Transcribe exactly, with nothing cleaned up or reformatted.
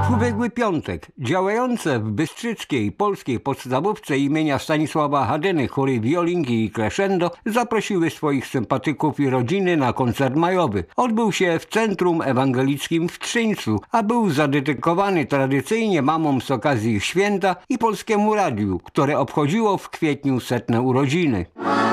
W ubiegły piątek działające w bystrzyczkiej polskiej podstawówce imienia Stanisława Hadyny chóry Violinki i Crescendo zaprosiły swoich sympatyków i rodziny na koncert majowy. Odbył się w Centrum Ewangelickim w Trzyńcu, a był zadedykowany tradycyjnie mamom z okazji ich święta i Polskiemu Radiu, które obchodziło w kwietniu setne urodziny.